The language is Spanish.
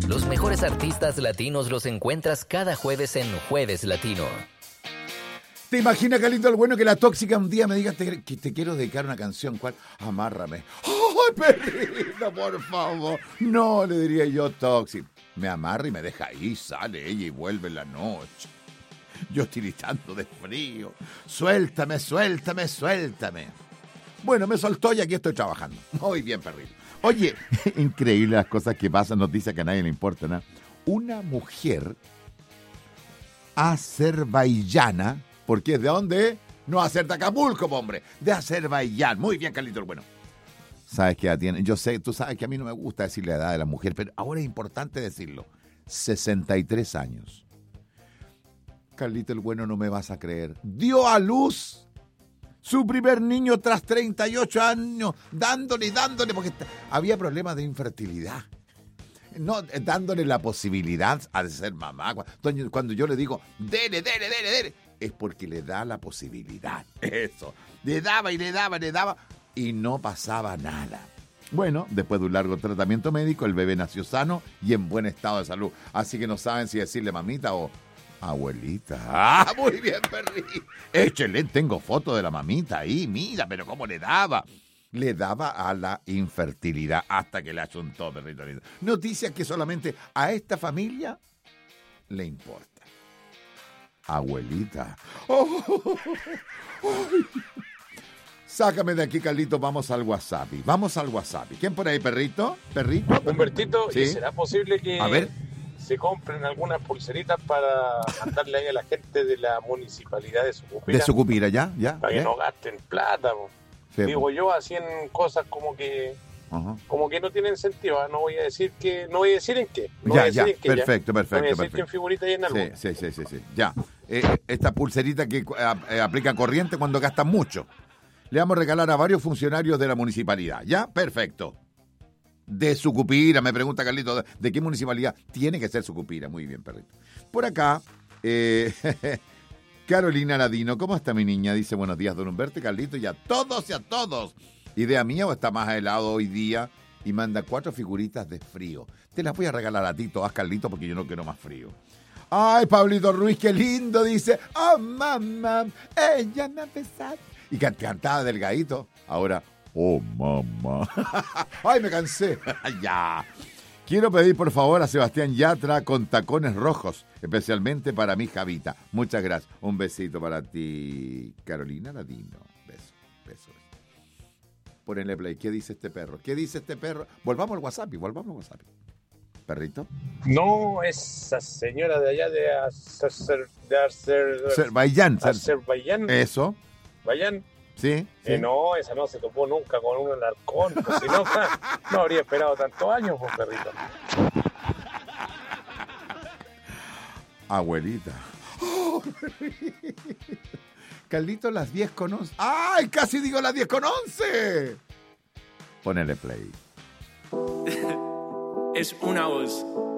Los mejores artistas latinos los encuentras cada jueves en Jueves Latino. ¿Te imaginas, Carlito el Bueno, que la tóxica un día me diga que te quiero dedicar una canción? ¿Cuál? Amárrame. ¡Ay, perrito, por favor! No, le diría yo, tóxica. Me amarra y me deja ahí, sale ella y vuelve en la noche. Yo tiritando de frío. Suéltame, suéltame, suéltame. Bueno, me soltó y aquí estoy trabajando. Muy bien, perrito. Oye, increíble las cosas que pasan, noticias que a nadie le importa, ¿no? Una mujer azerbaiyana, porque ¿de dónde? No hacer de Acapulco, hombre, de Azerbaiyán. Muy bien, Carlito el Bueno. ¿Sabes qué edad tiene? Yo sé, tú sabes que a mí no me gusta decir la edad de la mujer, pero ahora es importante decirlo. 63 años. Carlito el Bueno, no me vas a creer. Dio a luz su primer niño tras 38 años, dándole, porque había problemas de infertilidad. No, dándole la posibilidad a ser mamá. Cuando yo le digo, dele, es porque le da la posibilidad. Eso. Le daba, y no pasaba nada. Bueno, después de un largo tratamiento médico, el bebé nació sano y en buen estado de salud. Así que no saben si decirle mamita o abuelita. ¡Ah, muy bien, perri! Excelente, tengo foto de la mamita ahí, mira, pero cómo le daba. Le daba a la infertilidad hasta que le achuntó, perrito lindo. Noticias que solamente a esta familia le importa. Abuelita. ¡Oh! Sácame de aquí, Carlito, vamos al WhatsApp. ¿Quién por ahí, perrito? ¿Perrito? Humbertito, ¿Sí? ¿Y será posible que A ver. se compren algunas pulseritas para mandarle ahí a la gente de la municipalidad de Sucupira? De Sucupira, ¿ya? Para que no gasten plata, po. Sí, Digo yo, así en cosas como que no tienen sentido. No voy a decir en qué. No voy a decir perfecto. No voy a decir que en figurita y en algo. Sí. Ya. Esta pulserita que aplica corriente cuando gastan mucho. Le vamos a regalar a varios funcionarios de la municipalidad. ¿Ya? Perfecto. De Sucupira, me pregunta Carlito. ¿De qué municipalidad? Tiene que ser Sucupira. Muy bien, perrito. Por acá, Carolina Ladino. ¿Cómo está mi niña? Dice, buenos días, don Humberto y Carlito. Y a todos. ¿Idea mía o está más helado hoy día? Y manda 4 figuritas de frío. Te las voy a regalar a ti todas, Carlito, porque yo no quiero más frío. Ay, Pablito Ruiz, qué lindo, dice. Oh, mamá, ella me ha besado. Y cantaba delgadito. Ahora, oh, mamá. Ay, me cansé. Ya. Quiero pedir, por favor, a Sebastián Yatra con tacones rojos, especialmente para mi Javita. Muchas gracias. Un besito para ti, Carolina Ladino. Beso. Ponele play. ¿Qué dice este perro? Volvamos al WhatsApp. ¿Perrito? No, esa señora de allá de Azerbaiyán. Eso. Bayán. Sí. No, esa no se topó nunca con un halcón. Pues, si no, no habría esperado tantos años, pues, perrito. Abuelita. Oh, Carlito, las 10:11. ¡Ay, casi digo las 10:11! Ponele play. Es una voz.